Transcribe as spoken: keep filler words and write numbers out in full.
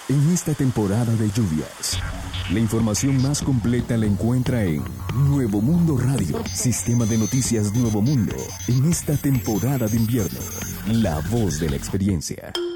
en esta temporada de lluvias. La información más completa la encuentra en Nuevo Mundo Radio, sistema de noticias Nuevo Mundo, en esta temporada de invierno. La voz de la experiencia.